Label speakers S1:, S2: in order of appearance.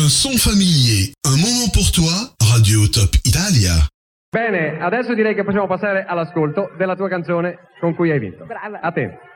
S1: son familier, un moment pour toi, Radio Top Italia.
S2: Bene, adesso direi che possiamo passare all'ascolto della tua canzone con cui hai vinto.
S3: Brava.
S2: A te.